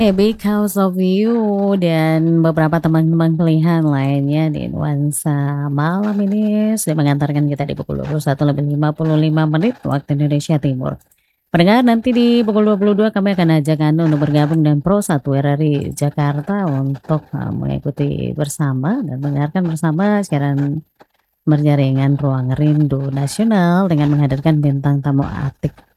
Because of You dan beberapa teman-teman pilihan lainnya di nuansa malam ini sudah mengantarkan kita di pukul 21:55 waktu Indonesia Timur. Pendengar nanti di pukul 22 kami akan ajak Anda untuk bergabung dengan Pro 1 RRI Jakarta untuk, mengikuti bersama dan mendengarkan bersama siaran berjaringan Ruang Rindu Nasional dengan menghadirkan bintang tamu atik